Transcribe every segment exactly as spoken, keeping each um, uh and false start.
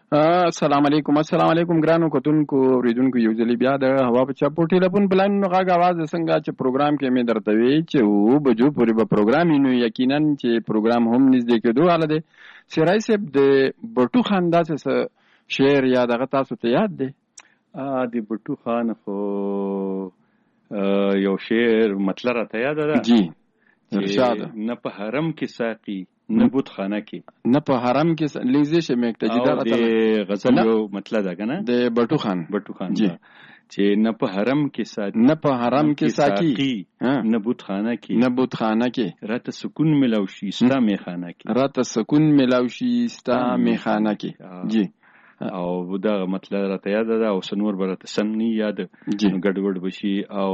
السلام علیکم السلام علیکم ګرانو کتونکو اوریدونکو یو ځلې بیا د هوا په چاپو ټلیفون پلان نو غاغ आवाज څنګه چې پروګرام کې مې درته وی چې و بجو پورې به پروګرام نو یقینا چې پروګرام هم نږدې کېدو حاله دی سرای صاحب د بټو خان داسې شعر یا دغه تاسو ته یاد دی ا د بټو خان خو یو شعر مطلب راته یاد ده جی ارشاد نه په حرم کې ساقي نه بوت خانه کې نه په حرم کې لیزه شه مکته جدا د غزل یو مطلب ده کنه د بټو خان بټو خان جی چې نه په حرم کې ساقي نه په حرم کې ساقي نه بوت خانه کې نه بوت خانه کې راته سکون ملو شي ستا میخانه کې راته سکون ملو شي ستا میخانه کې جی او دا مطلب راته یاد ده او سنور برته سم نه یاد ګډوډ بشي او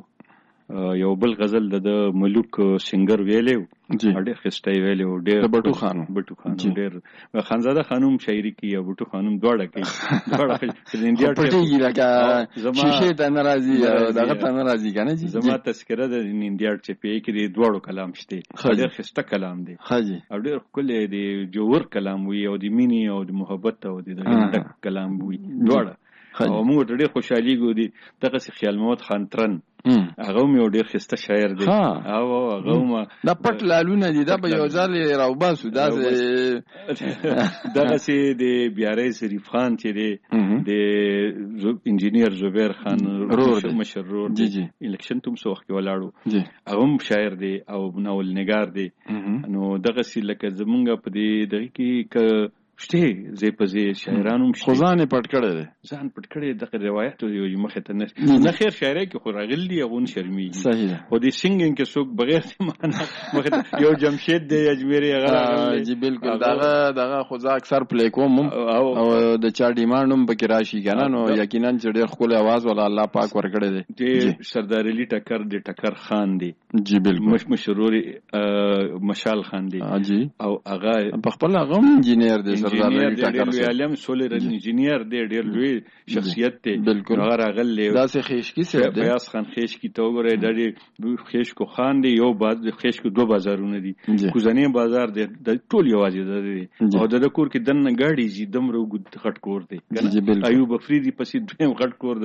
یو بل غزل د ملوک سنگر ویلو ډېر خسته ویلو ډېر بټو خانو بټو خانو ډېر خانزاده خانم شاعري کوي او بټو خانم دواړه کوي دواړه د انډیا پټيږي لکه شیشه ته ناراضي دغه ته ناراضي کنه زما تذکره د انډیا چپی کې د دواړو کلام شته ډېر خسته کلام دی حاجی او ډېر کله دی جوور کلام وي او د مینی او د محبت او د ډک کلام وي دواړه او موږ ډېر خوشحالي ګو دي دغه خیال محمد خان ترن هغه مې یو ډېر ښایسته شاعر دی او هغه مې دا پټ لالونه دي دا به یو ځل راوباسو داسې دغسې د بیارۍ شریف خان چې دی د انجینیر زبیر خان مشر رور دی الکشن ته هم څه وخت کې ولاړو هغه هم شاعر دی او ناول نګار دی نو دغسې لکه زمونږ په دې دغه کې شته زی په زی شاعرانو خو ځان پټ کړی دی ځان پټ کړی دغه روایت یو مخه ته نه خیر شاعري کې خو راغلی دی غون شرمېږي صحیح ده خو د سینګینګ کې څوک بغیر معنا مخه یو جمشید دی اجمیری هغه جی بالکل دغه دغه خو ځا اکثر پلی کوم او د چا ډیماند هم پکې راشي کنه نو یقینا چې ډېر خپل आवाज ولا الله پاک ورکړی دی چې سردار علی ټکر دی ټکر خان دی جی بالکل مش مشرور مشال خان دی جی او هغه په خپل هغه انجینیر دی انجینیر دی ډېر علم سولر انجینیر دی ډېر لوی شخصیت دی بالکل هغه راغلی داسې خېشکی سره دی بیاس خان خېشکی ته وګورئ د دې خېشکو خان دی یو بعد خېشکو دوه بازارونه دي کوزنې بازار دی د ټول یوازې دی او د کور کې دنه گاډي زی دمرو ګډ خټ کور دی ایوب افریدي پسې دویم غټ کور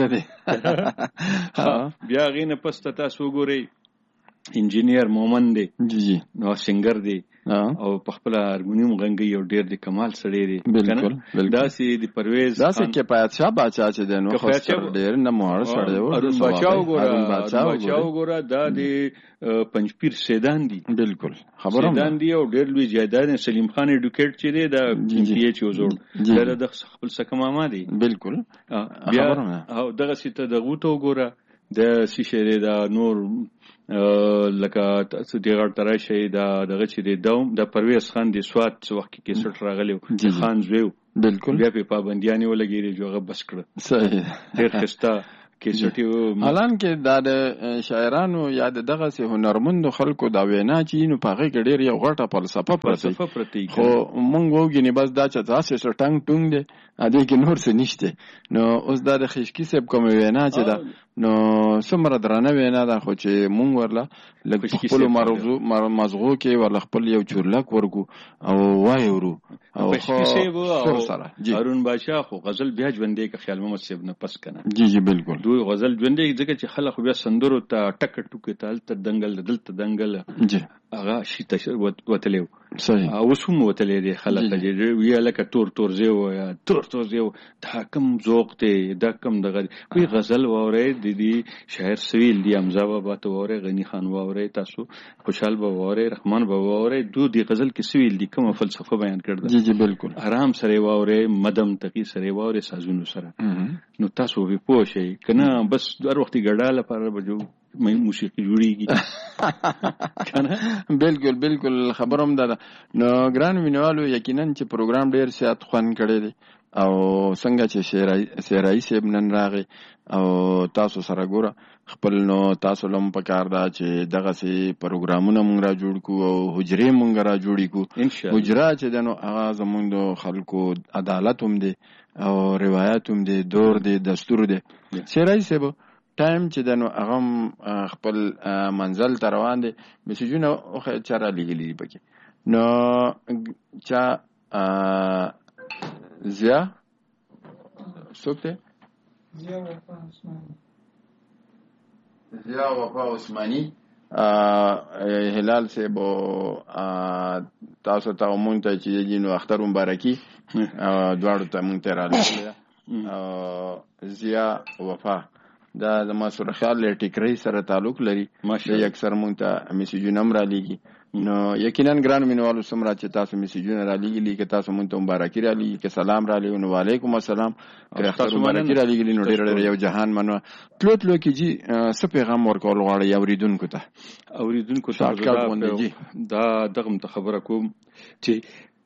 دی بیا غینه پسته تاسو وګورئ انجینیر مومن دی جی نو سنگر دی او په خپل هارمونیم غنګي یو ډېر د کمال سړی دی بالکل داسې د پرویز داسې کې پایت شاه باچا چې دی نو خو ډېر نه مهار سړی و ارون باچا وګوره وګوره دا د پنځپیر سیدان دی بالکل خبره سیدان دی او ډېر لوی جایداد سلیم خان اډوکیټ چې دی دا پی ایچ او زوړ دا د خپل سکماما دی بالکل بیا او دغه سیته د غوتو وګوره د سیشه دا نور لکه تاسو دغه ترای شي دا دغه چې د دوم د پرویز خان د سواد څو وخت کې کیسټ راغلی خان زویو بالکل بیا په پابندیانی ولګیږي جوغه بس کړ صحیح ډېر خسته کیسټ حالان کې دا د شاعرانو یا دغه سه هنرمند خلکو دا وینا چې نو پاغه کې ډېر یو غټه فلسفه پرته خو مونږ وګینه بس دا چې تاسو سره ټنګ ټونګ دی ا دې کې نور څه نشته نو اوس دا د خشکی سب کوم وینا چې دا نو سمره درانه وینا دا خو چې مونږ ورلا لکه خپل مرغو مزغو کې ول خپل یو چورلک ورګو او وای ورو او خشکی سب او هارون بادشاہ خو غزل بیا ژوندې کې خیال محمد سیب نه پس کنه جی جی بالکل دوی غزل ژوندې ځکه چې خلک بیا سندرو ته ټک ټوک ته تل دنګل دلته دنګل جی هغه شي ته وتلو صحیح او وسوم وتلې دي خلک چې وی لکه تور تور زیو یا تور تور زیو دا کم ذوق ته دا کم دغه وی غزل ووره د دې شاعر سویل دی امزا بابا ته ووره غنی خان ووره تاسو خوشحال ووره رحمان ووره دو دی غزل کې سویل دی کوم فلسفه بیان کړل جی جی بالکل آرام سره ووره مدم تقی سره ووره سازونو سره نو تاسو به پوه شئ کنه بس هر وخت ګډاله لپاره بجو موسیقي جوړیږي کنه بالکل بالکل خبروم ده نو ګران وینوالو یقینا چې پروګرام ډیر سیات خوان کړی دی او څنګه چې شعرای شعرای سیب نن راغی او تاسو سره ګوره خپل نو تاسو لم پکار دا چې دغه سي پروګرامونه مونږ را جوړ کو او حجرې مونږ را جوړی کو حجرا چې دنو هغه زمونږ د خلکو عدالت هم دی او روایت هم دی دور دی دستور دی شعرای سیب ټایم چې دنو هغه خپل منزل ته روان دي میسجونه خو چاره لګلی دي پکې نو چا ضیا څوک دی؟ ضیا وفا عثماني. ضیا وفا عثماني. هلال صاحب تاسو ته مونږ ته چې جنو اختر مبارکي دواړو ته مونږ ته راغله. ضیا وفا دا زما سره خیال لري ټیکري سره تعلق لري، ماشاءالله اکثر مونږ ته میسیجونه هم را لېږي. نو یقینا ګران مینوالو سمرا چې تاسو میسیجونه را لېږلي که تاسو مونږ ته مبارکي را لېږي که سلام را لېږو نو وعلیکم السلام که تاسو مبارکي را لېږلي نو ډېر ډېر یو جهان منو تلو تلو کې جی څه پیغام ورکول غواړئ اوریدونکو ته؟ اوریدونکو ته دا دغه ته خبره کوم چې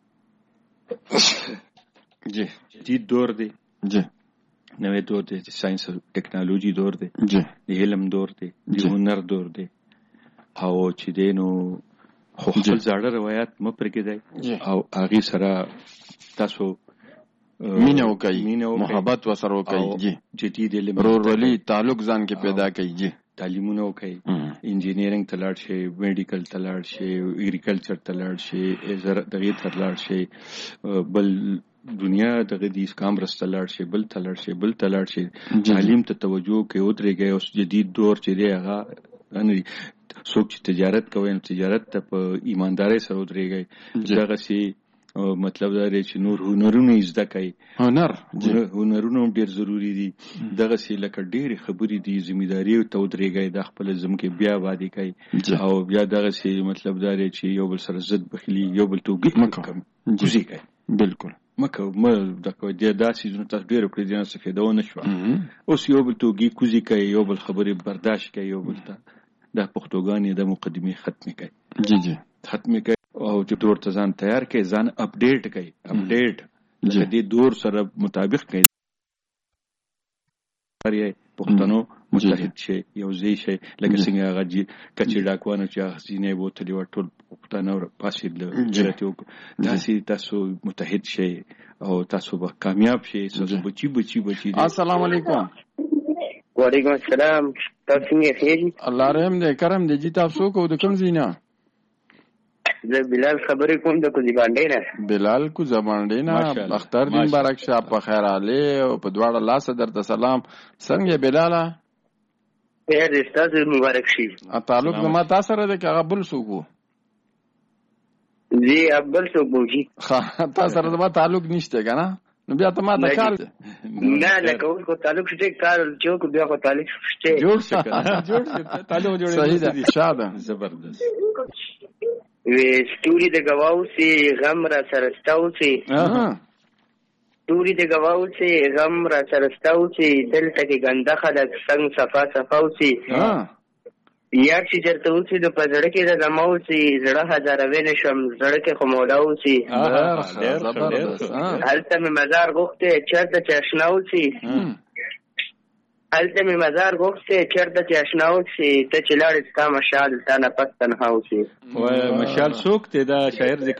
جی جدید دور دی، جی نوې دور دی، چې ساينس او ټیکنالوژي دور دی، جی د علم دور دی، د هنر دور دی. او چې دینو خو خپل زاړه روایت مه پرېږدئ او هغې سره تاسو مینه وکئ، محبت ورسره وکئ، جی جدید علم ورورولي تعلق ځان کې پیدا کړئ. جی تعلیمونه وکئ، انجینیرینګ ته لاړ شئ، میډیکل ته لاړ شئ، اګریکلچر ته لاړ شئ، دغې ته لاړ شئ، بل دنیا دغه د اسکام رسته لاړ شي، بل ته لاړ شي، بل ته لاړ شي. تعلیم ته توجه کوي، ودرېږئ. اوس جدید دور چې دی هغه څوک چې تجارت کوي نو تجارت ته په ایماندارۍ سره ودرېږئ. دغسې مطلب دا دی چې نور هنرونه یې زده کوي. هنر هنرونه هم ډېر ضروري دي. دغسې لکه ډېرې خبرې دي، ذمهداري ته ودرېږئ، دا خپله ځمکې بیا آبادي کوئ. او بیا دغسې مطلب دا دی چې یو بل سره ضد بخیلي، یو بل توګي کوزي کوئ. بالکل مکه مه دا کوئ. دا څیزونه تاسو ډېر وکړئ، دې نه استفاده ونه شوه. اوس یو بل توګي کوزي کوئ، یو بل خبرې برداشت کوئ، یو بل ته دا پښتوګانې د مقدمې ختمې کوي. جی جی ختمې کوي او چې دور ته ځان تیار کوي، ځان اپډیټ کوي، اپډیټ لکه دې دور سره مطابق کوي. پښتنو متحد شي، یو ځای شي، لکه څنګه هغه کچې ډاکوانو چې هغه ځینې بوتلې وه ټول پښتانه پاڅېدل، جرأت یې وکړو. داسې تاسو متحد شئ او تاسو به کامیاب شئ. تاسو بچي بچي بچي. السلام علیکم. وعلیکم السلام. تاسو څنګه خیر؟ الله رحم دې کرم دې. جی تاسو کو د کوم ځای نه؟ زه بلال خبرې کوم د کوزي باندې نه. بلال کوزه باندې نه. اختر دې مبارک شه، په خیر علي او په دواړه لاسه درته سلام. څنګه بلاله؟ خیر دې ستاسو مبارک شي. تعلق زما تا سره دی که هغه بل څوک و؟ زه بل څوک و جي. تا سره زما تعلق نشته که نه؟ نو بیا ته ما ته کار نه لکه اوس کو تعلق شته، کار چوک بیا کو تعلق شته، جوړ شي جوړ شي تعلق جوړ. صحیح ده، شاده زبردست. وی ستوري د گواو سي غم را سرستاو سي، ستوري د گواو سي غم را سرستاو سي، دلته کې ګنده خلک څنګه صفا صفاو سي. یار چې چرته اوسي د په زړه کې د زماو سي، زړه هزاره وینې شم زړه کې خو مولاو سي. هلته مې مزار غوښتې چېرته چې اشناو سي، هلته مې مزار غوښتې چېرته چې اشناو سي، ته چې لاړې ستا مشال تا نه پس تنهاو سي. مشال څوک دی دا شاعر؟